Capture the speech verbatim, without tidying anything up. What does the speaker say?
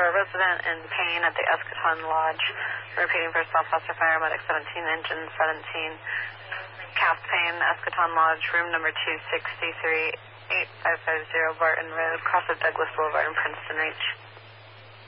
a resident in pain at the Eschaton Lodge. Repeating for South Foster Fire, Medic seventeen, Engine seventeen. Calf pain, Eschaton Lodge, room number two sixty-three, eight five five zero Barton Road, cross of Douglas Boulevard in Princeton Reach.